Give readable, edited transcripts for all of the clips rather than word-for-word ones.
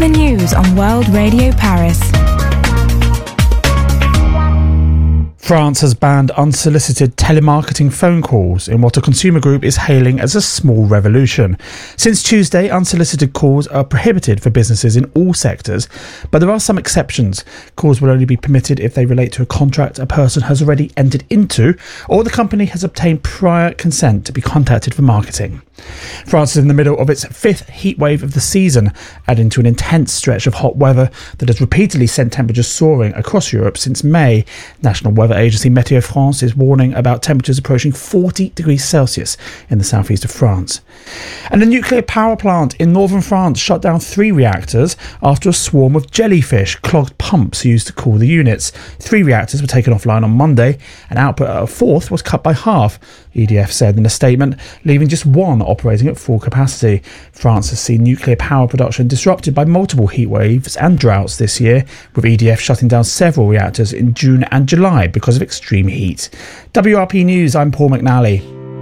the news on World Radio Paris. France has banned unsolicited telemarketing phone calls in what a consumer group is hailing as a small revolution. Since Tuesday, unsolicited calls are prohibited for businesses in all sectors, but there are some exceptions. Calls will only be permitted if they relate to a contract a person has already entered into, or the company has obtained prior consent to be contacted for marketing. France is in the middle of its fifth heatwave of the season, adding to an intense stretch of hot weather that has repeatedly sent temperatures soaring across Europe since May. National Weather Agency Météo France is warning about temperatures approaching 40 degrees Celsius in the southeast of France. And a nuclear power plant in northern France shut down 3 reactors after a swarm of jellyfish clogged pumps used to cool the units. 3 reactors were taken offline on Monday, and output at a 4th was cut by half, EDF said in a statement, leaving just 1 operating at full capacity. France has seen nuclear power production disrupted by multiple heat waves and droughts this year, with EDF shutting down several reactors in June and July because of extreme heat. WRP News, I'm Paul McNally.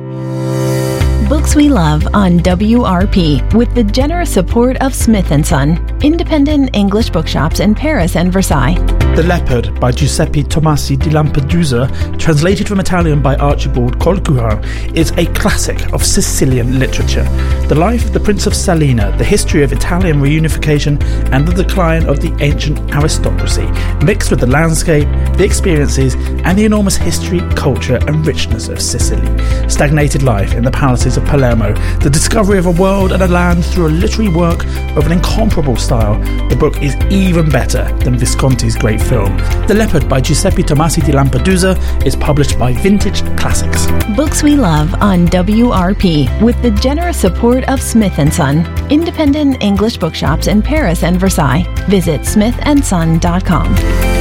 Books we love on WRP with the generous support of Smith & Son, independent English bookshops in Paris and Versailles. The Leopard by Giuseppe Tomasi di Lampedusa, translated from Italian by Archibald Colquhoun, is a classic of Sicilian literature. The life of the Prince of Salina, the history of Italian reunification and the decline of the ancient aristocracy, mixed with the landscape, the experiences and the enormous history, culture and richness of Sicily. Stagnated life in the palaces of Palermo, the discovery of a world and a land through a literary work of an incomparable style. The book is even better than Visconti's great film. The Leopard by Giuseppe Tomasi di Lampedusa is published by Vintage Classics. Books we love on WRP with the generous support of Smith & Son, independent English bookshops in Paris and Versailles. Visit smithandson.com.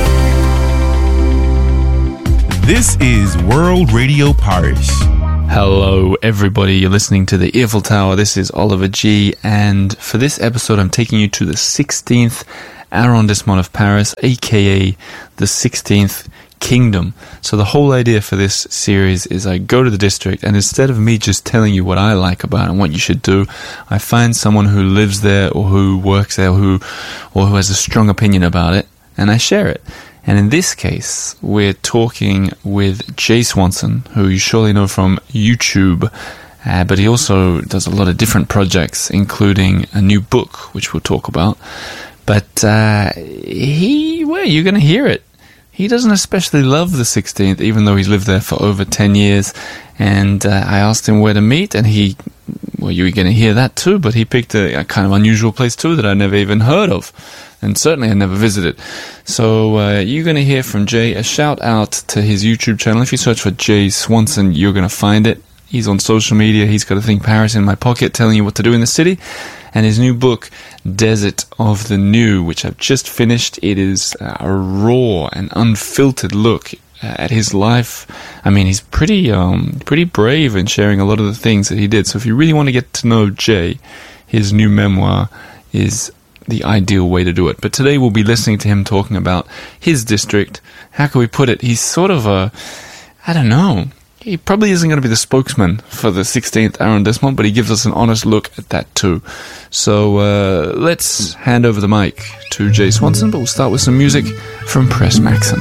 This is World Radio Paris. Hello everybody, you're listening to the Eiffel Tower. This is Oliver G, and for this episode I'm taking you to the 16th arrondissement of Paris, aka the 16th Kingdom. So the whole idea for this series is I go to the district, and instead of me just telling you what I like about it and what you should do, I find someone who lives there or who works there or who has a strong opinion about it, and I share it. And in this case, we're talking with Jay Swanson, who you surely know from YouTube, but he also does a lot of different projects, including a new book, which we'll talk about. But you're going to hear it. He doesn't especially love the 16th, even though he's lived there for over 10 years. And I asked him where to meet, and you were going to hear that too, but he picked a kind of unusual place too that I never even heard of. And certainly I never visited. So you're going to hear from Jay. A shout out to his YouTube channel. If you search for Jay Swanson, you're going to find it. He's on social media. He's got a thing, Paris in My Pocket, telling you what to do in the city. And his new book, Desert of the New, which I've just finished. It is a raw and unfiltered look at his life. I mean, he's pretty brave in sharing a lot of the things that he did. So if you really want to get to know Jay, his new memoir is the ideal way to do it. But today we'll be listening to him talking about his district. How can we put it? He's sort of I don't know. He probably isn't going to be the spokesman for the 16th arrondissement, but he gives us an honest look at that too. So let's hand over the mic to Jay Swanson, but we'll start with some music from Press Maxim.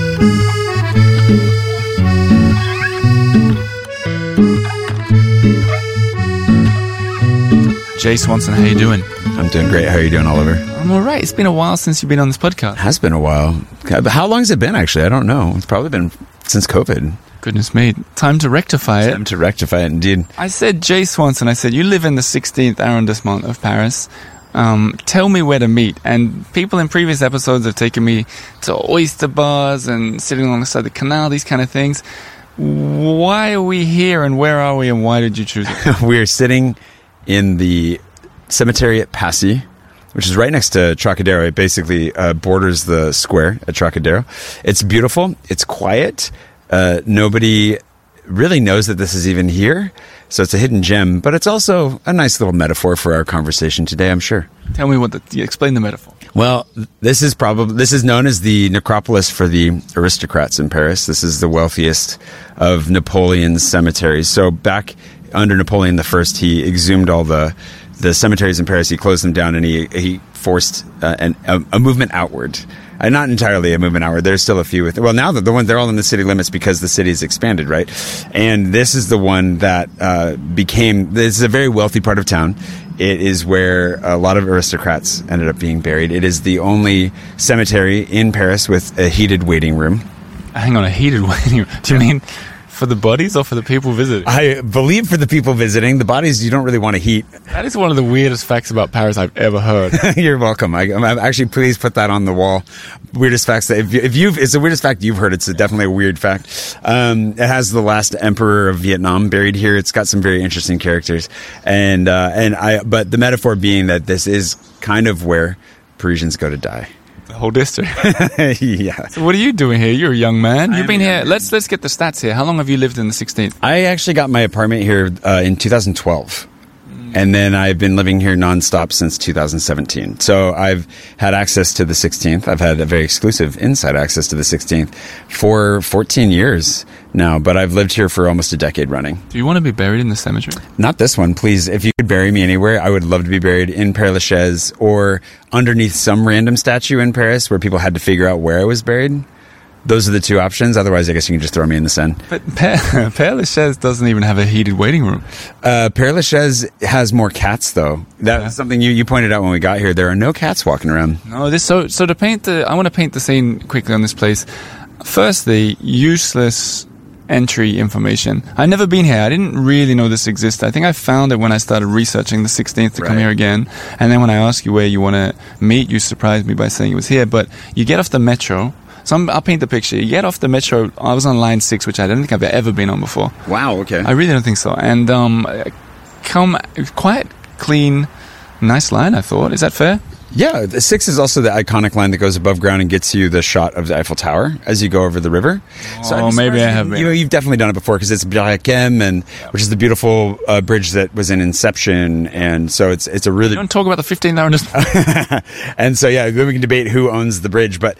Jay Swanson, how you doing? I'm doing great. How are you doing, Oliver? I'm all right. It's been a while since you've been on this podcast. It has been a while. How long has it been, actually? I don't know. It's probably been since COVID. Goodness me. Time to rectify it. Time to rectify it, indeed. I said, Jay Swanson, I said, you live in the 16th arrondissement of Paris. Tell me where to meet. And people in previous episodes have taken me to oyster bars and sitting alongside the canal, these kind of things. Why are we here, and where are we, and why did you choose it? We're sitting in the cemetery at Passy, which is right next to Trocadero. It basically borders the square at Trocadero. It's beautiful. It's quiet. Nobody really knows that this is even here. So it's a hidden gem, but it's also a nice little metaphor for our conversation today, I'm sure. Tell me explain the metaphor. Well, this is known as the necropolis for the aristocrats in Paris. This is the wealthiest of Napoleon's cemeteries. So back under Napoleon I, he exhumed all the the cemeteries in Paris. He closed them down, and he forced a movement outward. Not entirely a movement outward. There's still a few now that they're all in the city limits because the city's expanded, right? And this is the one that this is a very wealthy part of town. It is where a lot of aristocrats ended up being buried. It is the only cemetery in Paris with a heated waiting room. Hang on, a heated waiting room? Do you mean for the bodies or for the people visiting? I believe for the people visiting. The bodies you don't really want to heat. That is one of the weirdest facts about Paris I've ever heard. You're welcome. I'm actually, please put that on the wall. Weirdest facts that it's the weirdest fact you've heard. It's definitely a weird fact. It has the last emperor of Vietnam buried here. It's got some very interesting characters, but the metaphor being that this is kind of where Parisians go to die. The whole district. Yeah. So what are you doing here? You're a young man. You've been here. Let's get the stats here. How long have you lived in the 16th? I actually got my apartment here in 2012. And then I've been living here nonstop since 2017. So I've had access to the 16th. I've had a very exclusive inside access to the 16th for 14 years now, but I've lived here for almost a decade running. Do you want to be buried in the cemetery? Not this one, please. If you could bury me anywhere, I would love to be buried in Père Lachaise or underneath some random statue in Paris where people had to figure out where I was buried. Those are the two options. Otherwise, I guess you can just throw me in the Seine. But Père Lachaise doesn't even have a heated waiting room. Père Lachaise has more cats, though. That's something you pointed out when we got here. There are no cats walking around. No, so to paint I want to paint the scene quickly on this place. Firstly, useless entry information. I've never been here. I didn't really know this existed. I think I found it when I started researching the 16th to come here again. And then when I asked you where you want to meet, you surprised me by saying it was here. But you get off the metro. So I'll paint the picture. You get off the metro. I was on line 6, which I don't think I've ever been on before. Wow, okay. I really don't think so. And quite clean, nice line, I thought. Is that fair? Yeah, the 6 is also the iconic line that goes above ground and gets you the shot of the Eiffel Tower as you go over the river. So maybe I have. You've definitely done it before because it's Bjarachem, which is the beautiful bridge that was in Inception, and so it's a really. You don't talk about the 15th hour. And so yeah, then we can debate who owns the bridge, but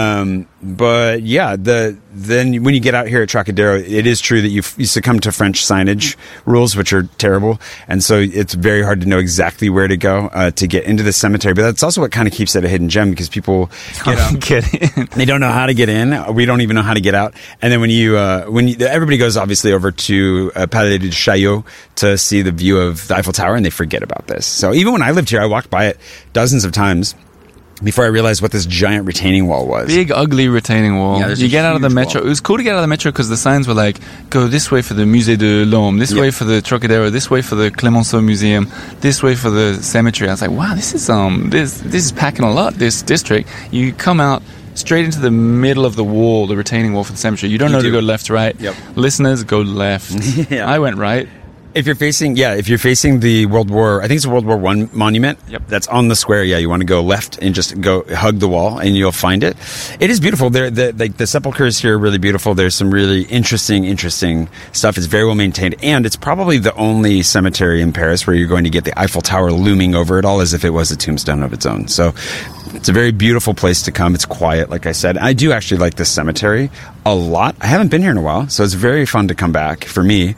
yeah, then when you get out here at Trocadero, it is true that you succumb to French signage rules, which are terrible, and so it's very hard to know exactly where to go to get into the cemetery. But that's also what kind of keeps it a hidden gem because people get in. They don't know how to get in. We don't even know how to get out. And then when everybody goes obviously over to Palais de Chaillot to see the view of the Eiffel Tower, and they forget about this. So even when I lived here, I walked by it dozens of times before I realized what this giant retaining wall was. Big, ugly retaining wall. Yeah, you get out of the metro. Wall. It was cool to get out of the metro because the signs were like, go this way for the Musée de l'Homme, this way for the Trocadero, this way for the Clemenceau Museum, this way for the cemetery. I was like, wow, this is packing a lot, this district. You come out straight into the middle of the wall, the retaining wall for the cemetery. You don't know to go left, right. Yep. Listeners, go left. Yeah. I went right. If you're facing the World War, I think it's a World War I monument. Yep. That's on the square. Yeah, you want to go left and just go hug the wall, and you'll find it. It is beautiful. The sepulchres here are really beautiful. There's some really interesting stuff. It's very well maintained, and it's probably the only cemetery in Paris where you're going to get the Eiffel Tower looming over it all as if it was a tombstone of its own. So it's a very beautiful place to come. It's quiet, like I said. I do actually like this cemetery a lot. I haven't been here in a while, so it's very fun to come back for me.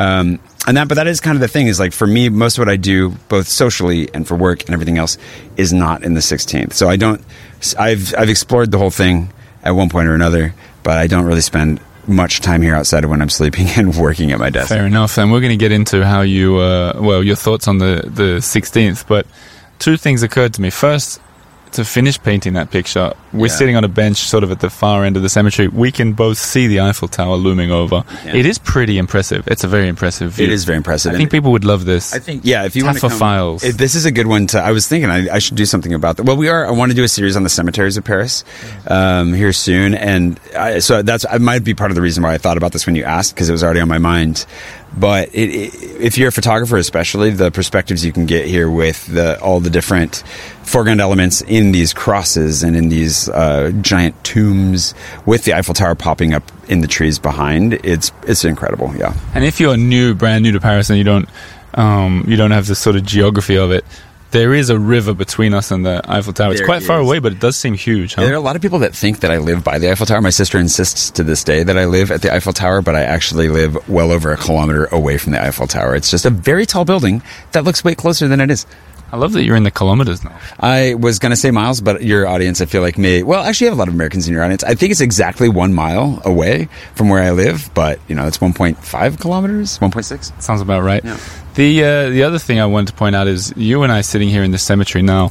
But that is kind of the thing is like for me, most of what I do, both socially and for work and everything else, is not in the 16th. So I've explored the whole thing at one point or another, but I don't really spend much time here outside of when I'm sleeping and working at my desk. Fair enough. And we're going to get into how you, your thoughts on the 16th. But two things occurred to me. First, to finish painting that picture, we're sitting on a bench sort of at the far end of the cemetery. We can both see the Eiffel Tower looming over. Yeah. It is pretty impressive. It's a very impressive view. It is very impressive. I think people would love this. I think, if you want to come, files. This is a good one I was thinking I should do something about that. Well, I want to do a series on the cemeteries of Paris here soon. And so I might be part of the reason why I thought about this when you asked, because it was already on my mind. But if you're a photographer, especially, the perspectives you can get here with all the different foreground elements in these crosses and in these giant tombs with the Eiffel Tower popping up in the trees behind, it's incredible. Yeah. And if you're brand new to Paris, and you don't have the sort of geography of it, there is a river between us and the Eiffel Tower. It's There quite far is. away, but it does seem huge, huh? There are a lot of people that think that I live by the Eiffel Tower. My sister insists to this day that I live at the Eiffel Tower, but I actually live well over a kilometer away from the Eiffel Tower. It's just a very tall building that looks way closer than it is. I love that you're in the kilometers now. I was going to say miles, but your audience, I feel like, may... Well, actually, you have a lot of Americans in your audience. I think it's exactly 1 mile away from where I live, but, it's 1.5 kilometers, 1.6. Sounds about right. Yeah. The other thing I wanted to point out is you and I sitting here in this cemetery now,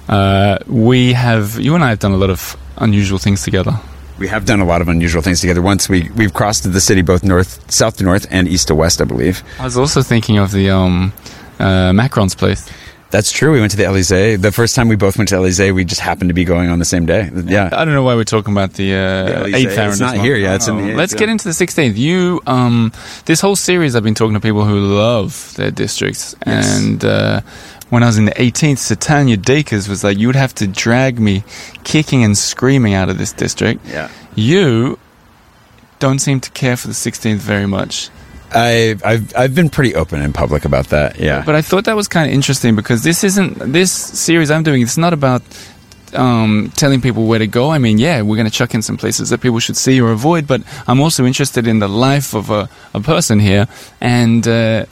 you and I have done a lot of unusual things together. We have done a lot of unusual things together. Once we've crossed the city both south to north and east to west, I believe. I was also thinking of the Macron's place. That's true. We went to the Elysee. The first time we both went to the Elysee, we just happened to be going on the same day. Yeah. I don't know why we're talking about the 8th hour. It's not here. Yeah, it's in the 8th. Let's get into the 16th. You, this whole series, I've been talking to people who love their districts. Yes. And when I was in the 18th, Satania Dakers was like, you would have to drag me kicking and screaming out of this district. Yeah. You don't seem to care for the 16th very much. I've been pretty open in public about that. Yeah. But I thought that was kind of interesting because this series I'm doing, it's not about telling people where to go. I mean, yeah, we're going to chuck in some places that people should see or avoid, but I'm also interested in the life of a person here. And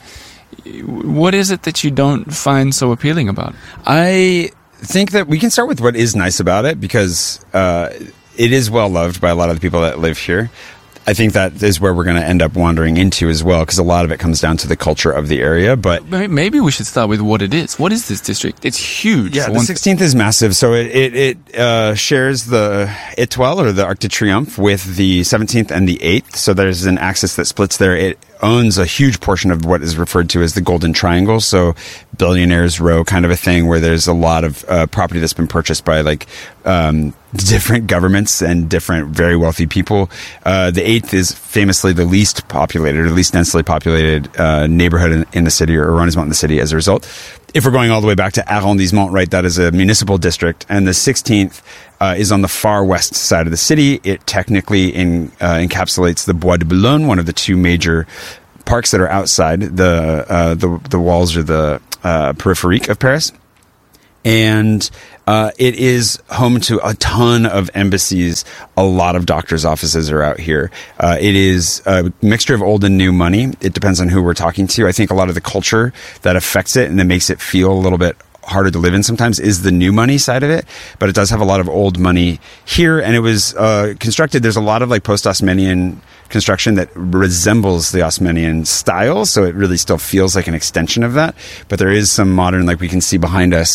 what is it that you don't find so appealing about it? I think that we can start with what is nice about it because it is well loved by a lot of the people that live here. I think that is where we're going to end up wandering into as well, because a lot of it comes down to the culture of the area. But maybe we should start with what it is. What is this district? It's huge. Yeah, the 16th is massive. So it shares the Étoile, or the Arc de Triomphe, with the 17th and the 8th. So there's an axis that splits there. It owns a huge portion of what is referred to as the Golden Triangle. So Billionaires Row kind of a thing, where there's a lot of property that's been purchased by different governments and different very wealthy people. The 8th is famously the least populated, or least densely populated neighborhood in the city, or arrondissement in the city as a result. If we're going all the way back to arrondissement, right, that is a municipal district. And the 16th is on the far west side of the city. It technically encapsulates the Bois de Boulogne, one of the two major parks that are outside the walls, or the peripherique of Paris. And it is home to a ton of embassies. A lot of doctors' offices are out here. It is a mixture of old and new money. It depends on who we're talking to. I think a lot of the culture that affects it and that makes it feel a little bit harder to live in sometimes is the new money side of it, but it does have a lot of old money here. And it was constructed, there's a lot of post-Haussmannian construction that resembles the Haussmannian style, so it really still feels like an extension of that. But there is some modern, like we can see behind us,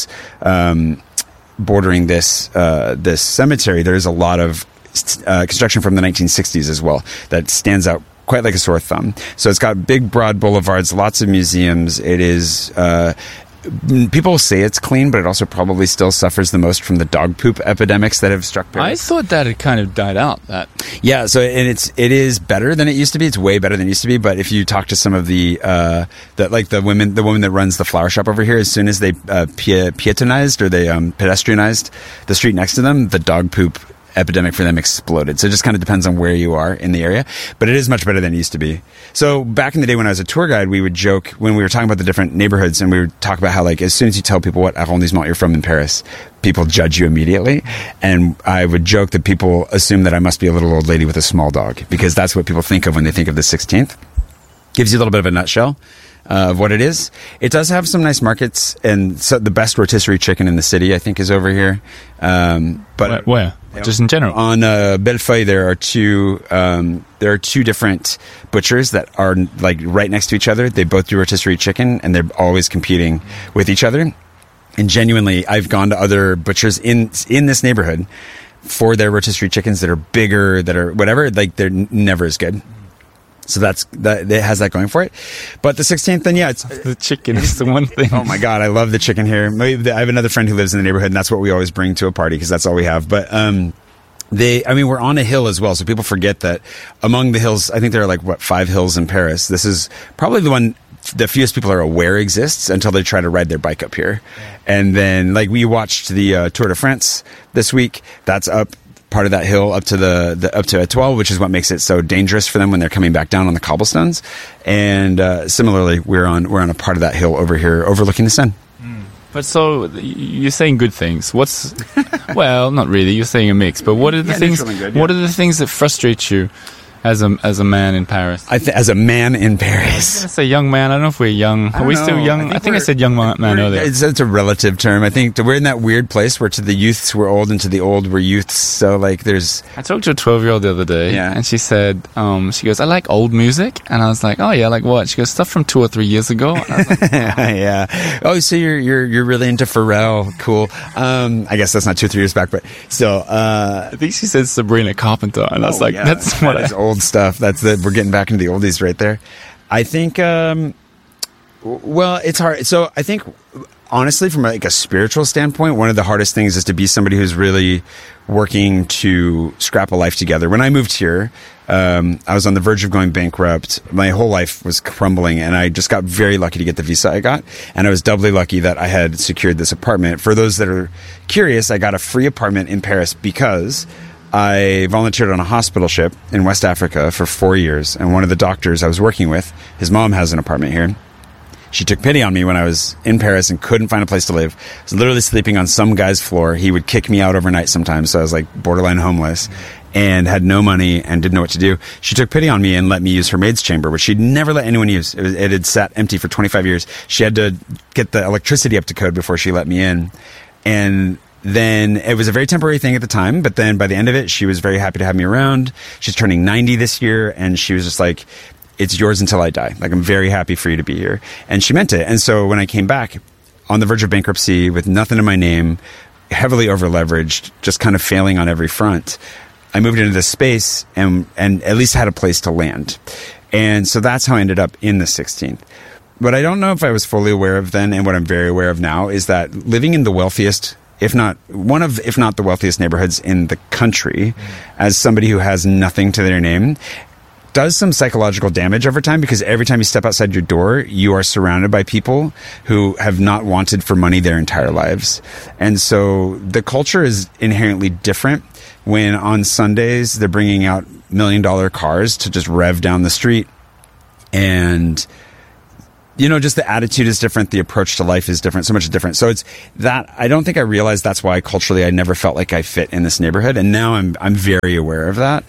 bordering this cemetery, there's a lot of construction from the 1960s as well that stands out quite like a sore thumb. So it's got big, broad boulevards, lots of museums. It is... people say it's clean, but it also probably still suffers the most from the dog poop epidemics that have struck Paris. I thought that it kind of died out. Yeah, so and it is better than it used to be. It's way better than it used to be. But if you talk to some of the woman that runs the flower shop over here, as soon as they pietonized, or they pedestrianized the street next to them, the dog poop epidemic for them exploded. So it just kind of depends on where you are in the area, but it is much better than it used to be. So back in the day when I was a tour guide, we would joke when we were talking about the different neighborhoods, and we would talk about how as soon as you tell people what arrondissement you're from in Paris, people judge you immediately. And I would joke that people assume that I must be a little old lady with a small dog, because that's what people think of when they think of the 16th. Gives you a little bit of a nutshell of what it is. It does have some nice markets, and so the best rotisserie chicken in the city, I think, is over here. But where? Just in general? On Bellefeuille, there are two different butchers that are right next to each other. They both do rotisserie chicken, and they're always competing with each other. And genuinely, I've gone to other butchers in this neighborhood for their rotisserie chickens that are bigger, that are whatever. They're never as good. So that it has that going for it. But the 16th, then it's the chicken is the one thing. Oh my God, I love the chicken here. Maybe I have another friend who lives in the neighborhood, and that's what we always bring to a party, because that's all we have. But we're on a hill as well, so people forget that among the hills, I think there are 5 hills in Paris. This is probably the one the fewest people are aware exists until they try to ride their bike up here. And then we watched the Tour de France this week. That's up part of that hill up to up to Étoile, which is what makes it so dangerous for them when they're coming back down on the cobblestones. And similarly, we're on a part of that hill over here overlooking the Seine. But so you're saying good things. What's well, not really. You're saying a mix. But what are the things? Good, What are the things that frustrate you as a man in Paris? As a man in Paris. I say young man. I don't know if we're young. Are we still young? I think I said young man earlier. It's a relative term. I think we're in that weird place where to the youths we're old and to the old we're youths. So like there's... I talked to a 12-year-old the other day, and she said, she goes, I like old music. And I was like, oh yeah, like what? She goes, stuff from 2 or 3 years ago. And I was like, yeah. Oh, so you're really into Pharrell. Cool. I guess that's not 2 or 3 years back, but still. I think she said Sabrina Carpenter. And I was like, that's what that's old stuff. We're getting back into the oldies right there. I think, well, it's hard. So I think, honestly, from like a spiritual standpoint, one of the hardest things is to be somebody who's really working to scrap a life together. When I moved here, I was on the verge of going bankrupt. My whole life was crumbling, and I just got very lucky to get the visa I got. And I was doubly lucky that I had secured this apartment. For those that are curious, I got a free apartment in Paris because I volunteered on a hospital ship in West Africa for 4 years, and one of the doctors I was working with, his mom has an apartment here. She took pity on me when I was in Paris and couldn't find a place to live. I was literally sleeping on some guy's floor. He would kick me out overnight sometimes, so I was like borderline homeless and had no money and didn't know what to do. She took pity on me and let me use her maid's chamber, which she'd never let anyone use. It had sat empty for 25 years. She had to get the electricity up to code before she let me in. And then it was a very temporary thing at the time, but then by the end of it, she was very happy to have me around. She's turning 90 this year, and she was just like, it's yours until I die. Like, I'm very happy for you to be here. And she meant it. And so when I came back on the verge of bankruptcy with nothing in my name, heavily over-leveraged, just kind of failing on every front, I moved into this space and at least had a place to land. And so that's how I ended up in the 16th. What I don't know if I was fully aware of then, and what I'm very aware of now, is that living in the wealthiest, if not the wealthiest neighborhoods in the country, as somebody who has nothing to their name, does some psychological damage over time, because every time you step outside your door, you are surrounded by people who have not wanted for money their entire lives. And so the culture is inherently different when on Sundays they're bringing out $1 million cars to just rev down the street. And just the attitude is different. The approach to life is different, so much different. So it's that I don't think I realized that's why culturally I never felt like I fit in this neighborhood. And now I'm very aware of that.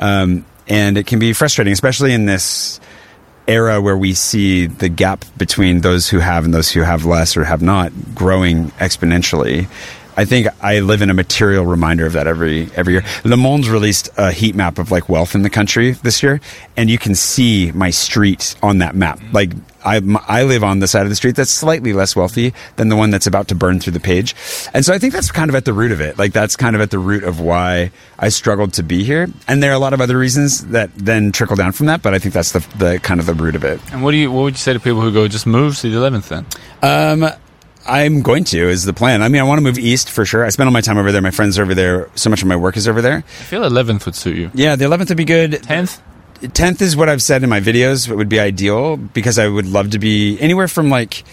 And it can be frustrating, especially in this era where we see the gap between those who have and those who have less or have not growing exponentially. I think I live in a material reminder of that every year. Le Monde's released a heat map of like wealth in the country this year, and you can see my street on that map. Like I live on the side of the street that's slightly less wealthy than the one that's about to burn through the page. And so I think that's kind of at the root of it. Like that's kind of at the root of why I struggled to be here. And there are a lot of other reasons that then trickle down from that, but I think that's the kind of the root of it. And what would you say to people who go, just move to the 11th then? I'm going to, is the plan. I mean, I want to move east for sure. I spend all my time over there. My friends are over there. So much of my work is over there. I feel 11th would suit you. Yeah, the 11th would be good. 10th? 10th is what I've said in my videos. It would be ideal because I would love to be anywhere from like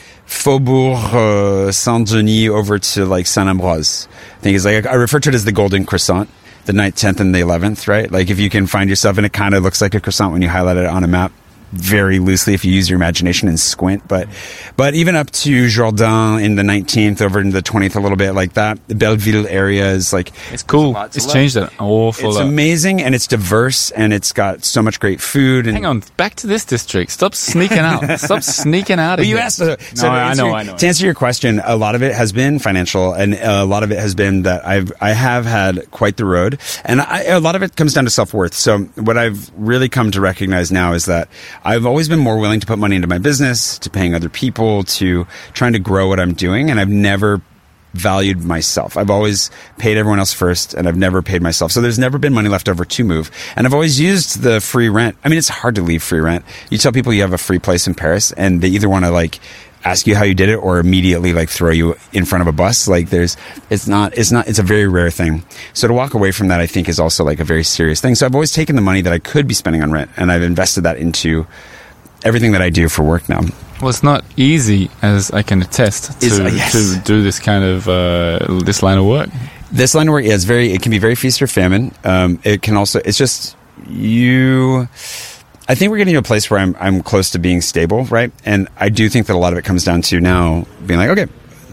Faubourg Saint-Denis over to like Saint-Ambroise. I think it's like, I refer to it as the Golden Croissant, the 9th, 10th, and the 11th, right? Like if you can find yourself, and it kind of looks like a croissant when you highlight it on a map, very loosely if you use your imagination and squint, but even up to Jourdain in the 19th, over in the 20th a little bit, like that. The Belleville area is like, it's cool. It's changed an awful lot. It's amazing, and it's diverse, and it's got so much great food. And hang on, back to this district. Stop sneaking out. Stop sneaking out of here. You asked. I know. To answer your question, a lot of it has been financial, and a lot of it has been that I have had quite the road, and a lot of it comes down to self-worth. So what I've really come to recognize now is that I've always been more willing to put money into my business, to paying other people, to trying to grow what I'm doing, and I've never valued myself. I've always paid everyone else first, and I've never paid myself. So there's never been money left over to move. And I've always used the free rent. I mean, it's hard to leave free rent. You tell people you have a free place in Paris, and they either want to like ask you how you did it or immediately like throw you in front of a bus. Like it's a very rare thing. So to walk away from that, I think is also like a very serious thing. So I've always taken the money that I could be spending on rent, and I've invested that into everything that I do for work now. Well, it's not easy, as I can attest, to do this kind of this line of work. This line of work, yeah, it can be very feast or famine. It can also, it's just I think we're getting to a place where I'm close to being stable, right? And I do think that a lot of it comes down to now being like, okay,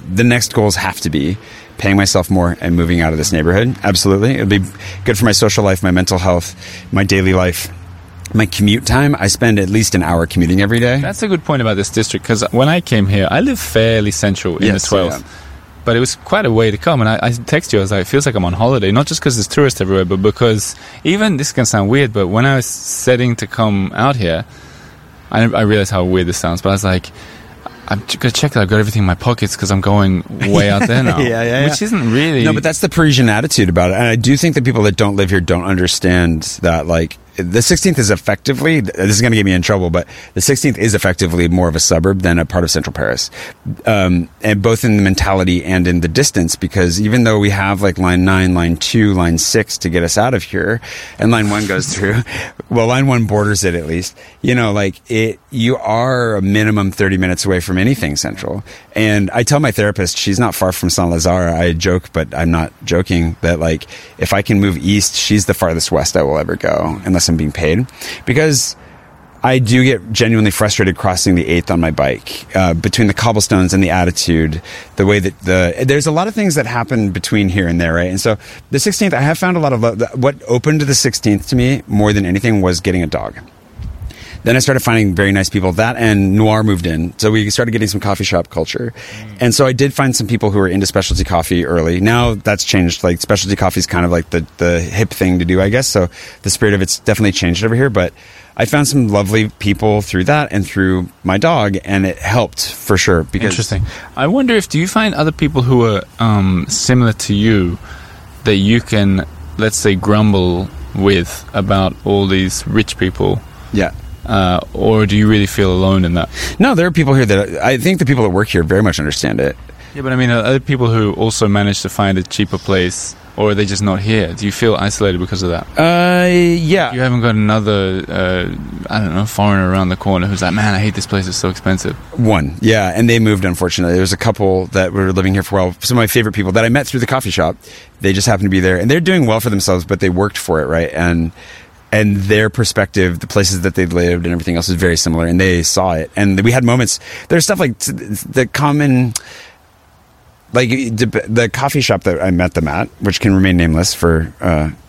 the next goals have to be paying myself more and moving out of this neighborhood. Absolutely. It'll be good for my social life, my mental health, my daily life. My commute time, I spend at least an hour commuting every day. That's a good point about this district, because when I came here, I live fairly central in the 12th. Yeah. But it was quite a way to come. And I texted you, I was like, it feels like I'm on holiday. Not just because there's tourists everywhere, but because even, this can sound weird, but when I was setting to come out here, I realized how weird this sounds, but I was like, I'm going to check that I've got everything in my pockets because I'm going way out there now. Which isn't really... No, but that's the Parisian attitude about it. And I do think that people that don't live here don't understand that, like, the 16th is effectively, this is going to get me in trouble, but the 16th is effectively more of a suburb than a part of central Paris. And both in the mentality and in the distance, because even though we have like line 9, line 2, line 6 to get us out of here, and line 1 goes through, well, line 1 borders it at least, you know, like you are a minimum 30 minutes away from anything central. And I tell my therapist, she's not far from Saint-Lazare. I joke, but I'm not joking, that like, if I can move east, she's the farthest west I will ever go, unless I'm being paid, because I do get genuinely frustrated crossing the 8th on my bike, between the cobblestones and the attitude, the way that there's a lot of things that happen between here and there, right? And so the 16th, I have found a lot of love. What opened the 16th to me more than anything was getting a dog. Then I started finding very nice people. That and Noir moved in. So we started getting some coffee shop culture. And so I did find some people who were into specialty coffee early. Now that's changed. Like, specialty coffee is kind of like the hip thing to do, I guess. So the spirit of it's definitely changed over here. But I found some lovely people through that and through my dog, and it helped for sure. Because interesting. I wonder do you find other people who are similar to you that you can, let's say, grumble with about all these rich people? Yeah. Or do you really feel alone in that? No, there are people here that I think the people that work here very much understand it. Yeah, but I mean, are other people who also manage to find a cheaper place, or are they just not here? Do you feel isolated because of that? Yeah. You haven't got another, I don't know, foreigner around the corner who's like, man, I hate this place, it's so expensive. One, yeah, and they moved, unfortunately. There was a couple that were living here for a while. Some of my favorite people that I met through the coffee shop, they just happened to be there, and they're doing well for themselves, but they worked for it, right? And their perspective, the places that they lived and everything else is very similar, and they saw it. And we had moments, there's stuff like the common, like the coffee shop that I met them at, which can remain nameless for